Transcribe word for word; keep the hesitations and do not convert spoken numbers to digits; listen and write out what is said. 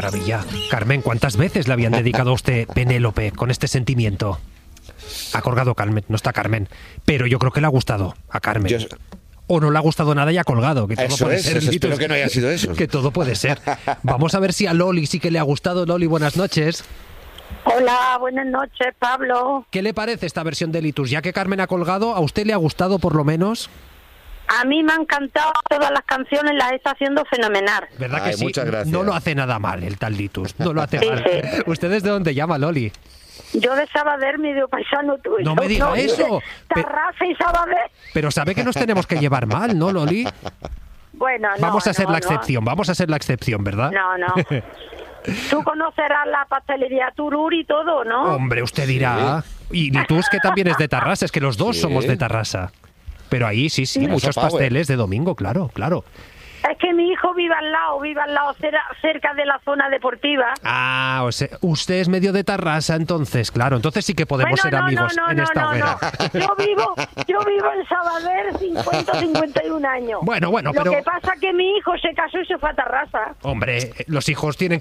maravilla. Carmen, ¿cuántas veces le habían dedicado a usted Penélope con este sentimiento? Ha colgado Carmen, no está Carmen. Pero yo creo que le ha gustado a Carmen. Yo... O no le ha gustado nada y ha colgado. Que todo eso puede es, ser, eso espero que no haya sido eso. Que todo puede ser. Vamos a ver si a Loli sí que le ha gustado. Loli, buenas noches. Hola, buenas noches, Pablo. ¿Qué le parece esta versión de Litus? Ya que Carmen ha colgado, ¿a usted le ha gustado por lo menos? A mí me han encantado todas las canciones, las está haciendo fenomenal. ¿Verdad Ay, que sí? muchas gracias. No lo hace nada mal el tal Litus. No lo hace Sí, mal. sí. ¿Ustedes de dónde llama, Loli? Yo de Sabader, medio paisano tuyo. No me diga eso. Pe- Tarrasa y Sabader. Pero sabe que nos tenemos que llevar mal, ¿no, Loli? Bueno, no, Vamos a ser no, la no. excepción, vamos a ser la excepción, ¿verdad? No, no. Tú conocerás la pastelería Turur y todo, ¿no? Hombre, usted dirá. Y Litus, que también es de Tarrasa, es que los dos Sí. somos de Tarrasa. Pero ahí sí, sí, Eso, muchos Power. pasteles de domingo, claro, claro. Es que mi hijo vive al lado, vive al lado, cera- cerca de la zona deportiva. Ah, o sea, usted es medio de Tarrasa, entonces, claro. Entonces sí que podemos Bueno, ser no, amigos no, no, en no, esta no, hoguera. no. Yo vivo, yo vivo en Sabader, cincuenta, cincuenta y un años. Bueno, bueno, Lo pero... que pasa es que mi hijo se casó y se fue a Tarrasa. Hombre, los hijos tienen